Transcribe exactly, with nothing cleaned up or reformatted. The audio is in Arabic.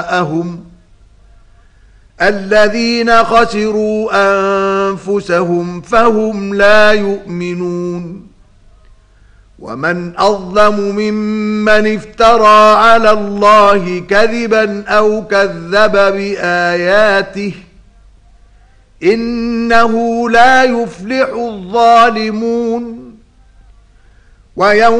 أهم الذين خسروا أنفسهم فهم لا يؤمنون ومن أظلم ممن افترى على الله كذبا أو كذب بآياته إنه لا يفلح الظالمون ويوم